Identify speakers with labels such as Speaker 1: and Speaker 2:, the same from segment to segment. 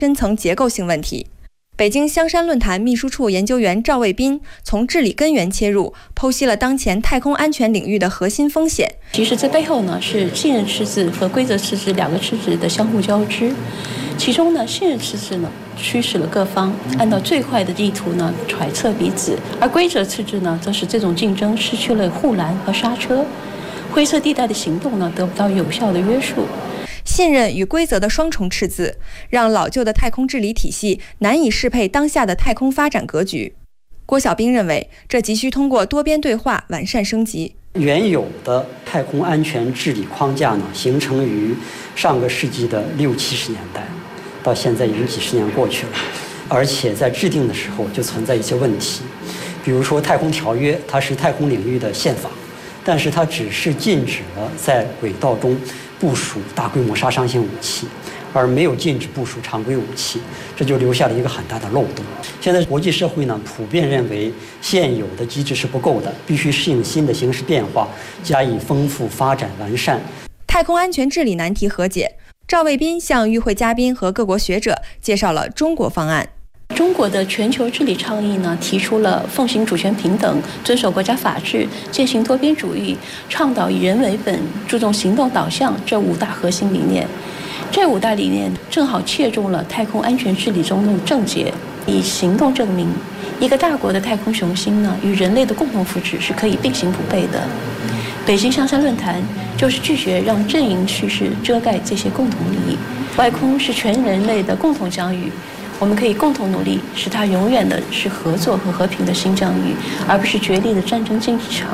Speaker 1: 深层结构性问题。北京香山论坛秘书处研究员赵卫斌从治理根源切入，剖析了当前太空安全领域的核心风险。
Speaker 2: 其实这背后呢是信任赤字和规则赤字两个赤字的相互交织。其中呢，信任赤字呢驱使了各方按照最坏的地图呢揣测彼此，而规则赤字呢则使这种竞争失去了护栏和刹车，灰色地带的行动呢得不到有效的约束。
Speaker 1: 信任与规则的双重赤字，让老旧的太空治理体系难以适配当下的太空发展格局。郭晓兵认为，这急需通过多边对话完善升级。
Speaker 3: 原有的太空安全治理框架呢，形成于上个世纪的60、70年代，到现在已经几十年过去了，而且在制定的时候就存在一些问题，比如说太空条约，它是太空领域的宪法，但是它只是禁止了在轨道中部署大规模杀伤性武器，而没有禁止部署常规武器，这就留下了一个很大的漏洞。现在国际社会呢普遍认为现有的机制是不够的，必须适应新的形势变化，加以丰富发展完善。
Speaker 1: 太空安全治理难题和解，赵卫斌向与会嘉宾和各国学者介绍了中国方案。
Speaker 2: 中国的全球治理倡议呢，提出了奉行主权平等、遵守国家法治、践行多边主义、倡导以人为本、注重行动导向这5大核心理念。这5大理念正好切中了太空安全治理中的症结，以行动证明一个大国的太空雄心呢，与人类的共同福祉是可以并行不悖的。北京香山论坛就是拒绝让阵营叙事遮盖这些共同利益。外空是全人类的共同疆域，我们可以共同努力，使它永远的是合作和和平的新疆域，而不是角力的战争竞技场。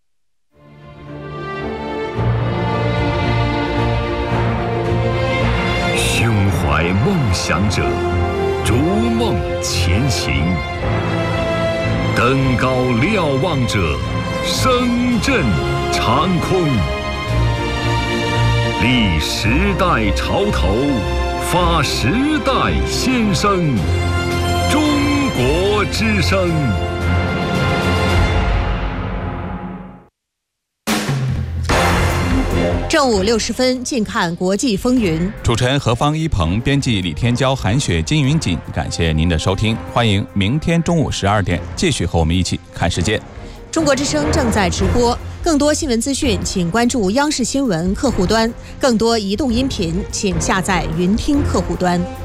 Speaker 4: 胸怀梦想者，逐梦前行；登高瞭望者，声震长空。立时代潮头，发时代先声，中国之声。
Speaker 5: 正午60分，近看国际风云。
Speaker 6: 主持人何方、一鹏，编辑李天骄、韩雪、金云锦。感谢您的收听，欢迎明天中午12点继续和我们一起看世界。
Speaker 5: 中国之声正在直播，更多新闻资讯请关注央视新闻客户端，更多移动音频请下载云听客户端。